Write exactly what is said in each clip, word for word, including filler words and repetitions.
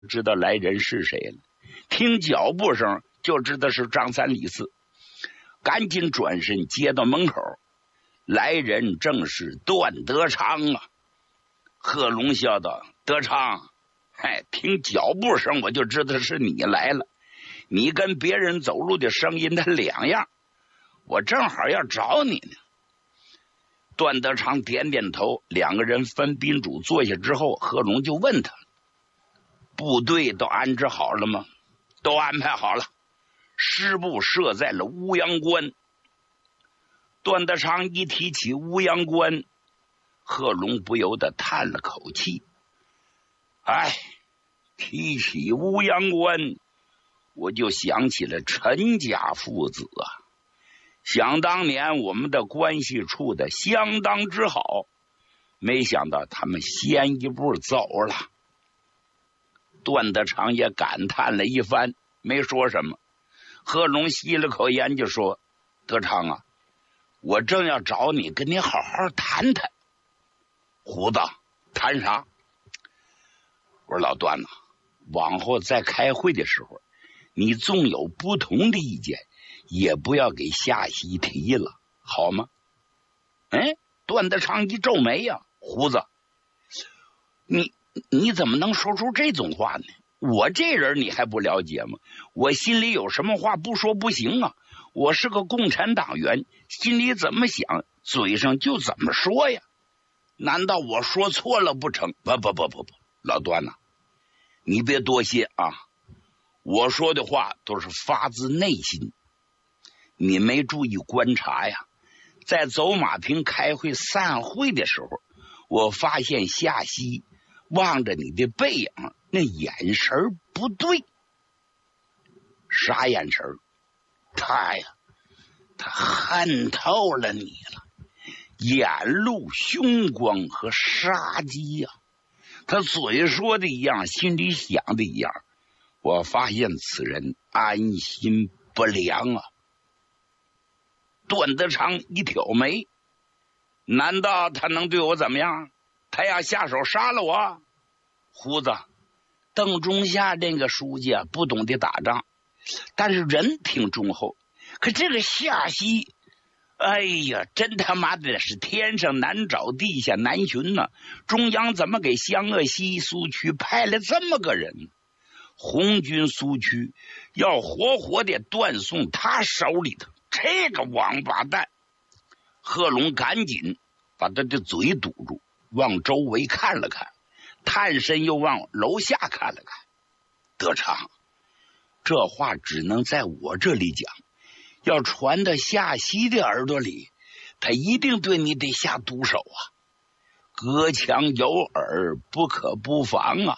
知道来人是谁了，听脚步声就知道是张三李四，赶紧转身接到门口。来人正是段德昌啊！贺龙笑道：“德昌，嗨，听脚步声我就知道是你来了。你跟别人走路的声音它两样，我正好要找你呢。”段德昌点点头，两个人分宾主坐下之后，贺龙就问他：“部队都安置好了吗？”“都安排好了，师部设在了乌阳关。”段德昌一提起乌阳关，贺龙不由得叹了口气：“哎，提起乌阳关，我就想起了陈家父子啊。想当年我们的关系处的相当之好，没想到他们先一步走了。”段德昌也感叹了一番，没说什么。贺龙吸了口烟就说：“德昌啊，我正要找你跟你好好谈谈。”“胡子，谈啥？”“我说老段呐，往后再开会的时候，你纵有不同的意见，也不要给夏曦提了，好吗？”哎，段德昌一皱眉呀、啊，“胡子，你你怎么能说出这种话呢？我这人你还不了解吗？我心里有什么话不说不行啊！我是个共产党员，心里怎么想，嘴上就怎么说呀。难道我说错了不成？不不不不不，老段呐、啊，你别多心啊！我说的话都是发自内心。你没注意观察呀，在走马坪开会散会的时候，我发现夏曦望着你的背影，那眼神不对。”“啥眼神？”“他呀，他恨透了你了，眼露凶光和杀机呀、啊。他嘴说的一样，心里想的一样。我发现此人安心不良啊。”段德昌一挑眉：“难道他能对我怎么样？他要下手杀了我？”“胡子，邓中夏那个书记啊，不懂得打仗，但是人挺忠厚。可这个夏曦，哎呀，真他妈的是天上难找地下难寻呢、啊！中央怎么给湘鄂西苏区派了这么个人？红军苏区要活活的断送他手里头，这个王八蛋！”贺龙赶紧把他的嘴堵住，往周围看了看，探身又往楼下看了看。“德昌，这话只能在我这里讲，要传到夏曦的耳朵里，他一定对你得下毒手啊！隔墙有耳，不可不防啊！”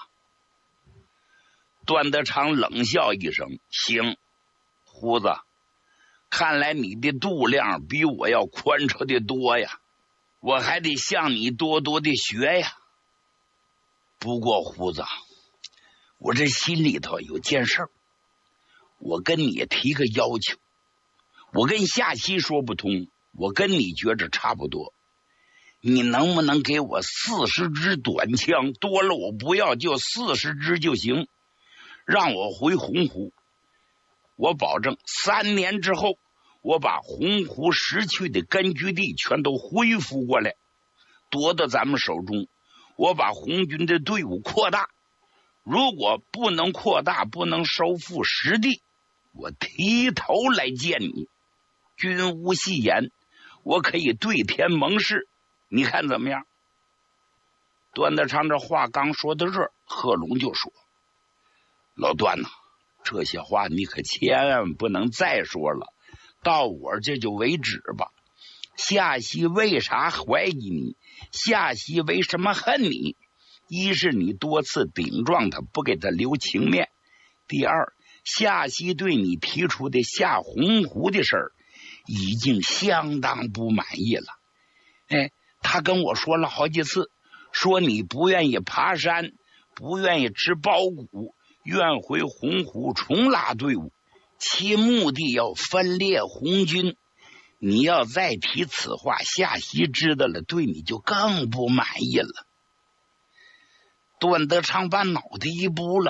段德昌冷笑一声：“行，胡子，看来你的度量比我要宽敞的多呀，我还得向你多多的学呀。不过胡子，我这心里头有件事儿，我跟你提个要求。我跟夏曦说不通，我跟你觉着差不多，你能不能给我四十支短枪？多了我不要，就四十支就行，让我回洪湖。我保证三年之后，我把洪湖失去的根据地全都恢复过来，夺到咱们手中。我把红军的队伍扩大，如果不能扩大，不能收复实地，我提头来见你。军无戏言，我可以对天盟誓，你看怎么样？”段德昌这话刚说到这儿，贺龙就说：“老段呐、啊，这些话你可千万不能再说了，到我这就为止吧。夏曦为啥怀疑你？夏曦为什么恨你？一是你多次顶撞他，不给他留情面；第二，夏曦对你提出的下洪湖的事儿已经相当不满意了。哎，他跟我说了好几次，说你不愿意爬山，不愿意吃包谷，愿回洪湖重拉队伍，其目的要分裂红军。你要再提此话，夏曦知道了，对你就更不满意了。”段德昌把脑袋一拨了：“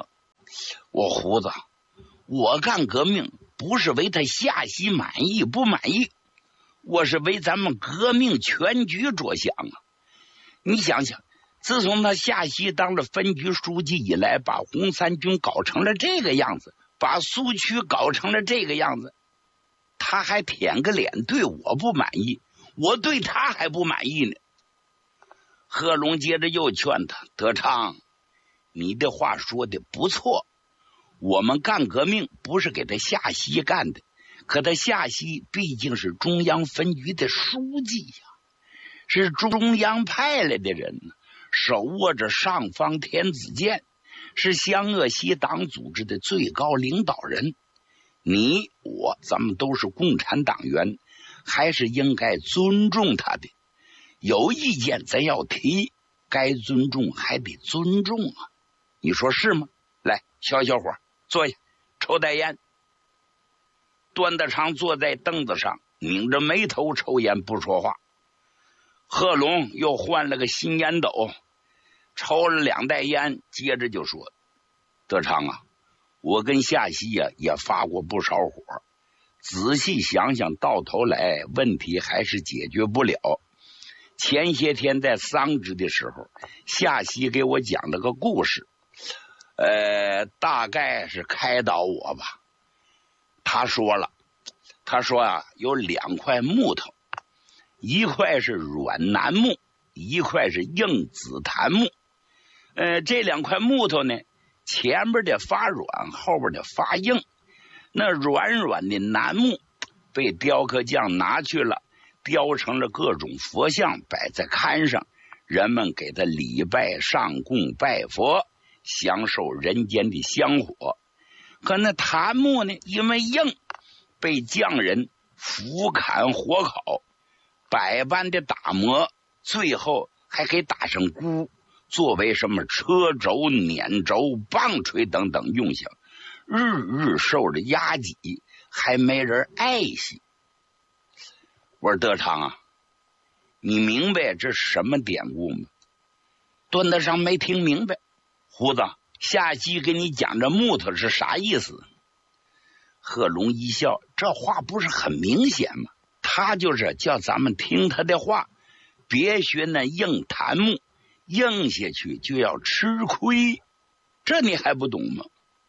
我胡子，我干革命不是为他下席满意不满意，我是为咱们革命全局着想啊！你想想，自从他下席当了分局书记以来，把红三军搞成了这个样子，把苏区搞成了这个样子，他还舔个脸对我不满意，我对他还不满意呢。贺龙接着又劝他，德昌，你的话说的不错，我们干革命不是给他下席干的，可他下席毕竟是中央分局的书记呀，是中央派来的人，手握着上方天子剑，是湘鄂西党组织的最高领导人。你我咱们都是共产党员，还是应该尊重他的。有意见咱要提，该尊重还得尊重啊，你说是吗？来，小小伙坐下，抽袋烟。段德昌坐在凳子上，拧着眉头抽烟不说话。贺龙又换了个新烟斗，抽了两袋烟，接着就说，德昌啊，我跟夏曦啊也发过不少火，仔细想想到头来问题还是解决不了。前些天在丧职的时候，夏曦给我讲了个故事，呃，大概是开导我吧。他说了，他说啊，有两块木头，一块是软楠木，一块是硬紫檀木。呃，这两块木头呢，前边的发软，后边的发硬。那软软的楠木被雕刻匠拿去了，雕成了各种佛像，摆在龛上，人们给他礼拜上供拜佛，享受人间的香火。可那檀木呢，因为硬，被匠人斧砍火烤，百般的打磨，最后还给打上箍，作为什么车轴、碾轴、棒槌等等用项，日日受着压挤，还没人爱惜。我说德昌啊，你明白这是什么典故吗？段德昌没听明白。胡子，夏曦给你讲这木头是啥意思？贺龙一笑，这话不是很明显吗？他就是叫咱们听他的话，别学那硬檀木，硬下去就要吃亏，这你还不懂吗？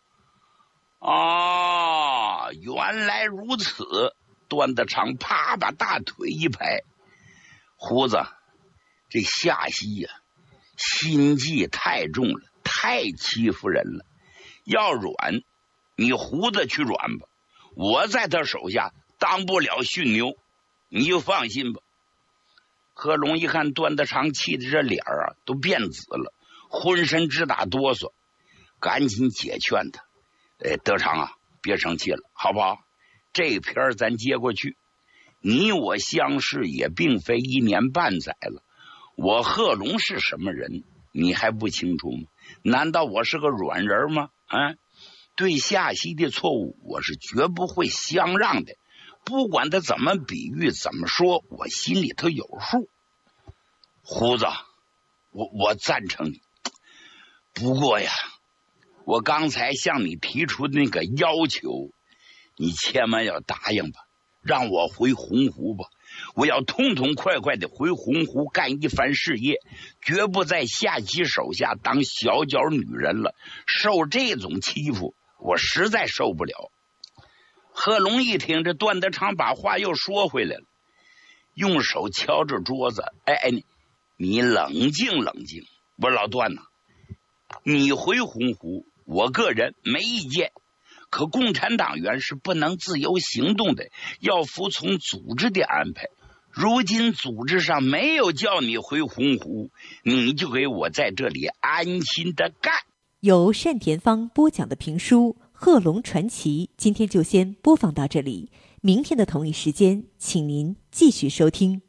啊，原来如此。段德昌啪把大腿一拍，胡子，这夏曦呀、啊，心计太重了，太欺负人了。要软，你胡子去软吧，我在他手下当不了驯牛，你就放心吧。贺龙一看段德昌气的这脸啊都变紫了，浑身直打哆嗦，赶紧解劝他，哎，德昌啊，别生气了，好不好？这篇咱接过去，你我相识也并非一年半载了，我贺龙是什么人你还不清楚吗？难道我是个软人吗？啊，对夏曦的错误我是绝不会相让的，不管他怎么比喻怎么说，我心里头有数。胡子，我我赞成你，不过呀，我刚才向你提出那个要求，你千万要答应吧，让我回洪湖吧，我要痛痛快快的回洪湖干一番事业，绝不在夏曦手下当小脚女人了，受这种欺负我实在受不了。贺龙一听，这段德昌把话又说回来了，用手敲着桌子，哎哎，你你冷静冷静。我说老段呐，你回洪湖我个人没意见，可共产党员是不能自由行动的，要服从组织的安排。如今组织上没有叫你回洪湖，你就给我在这里安心的干。 由单田芳播讲的评书《贺龙传奇》，今天就先播放到这里，明天的同一时间请您继续收听。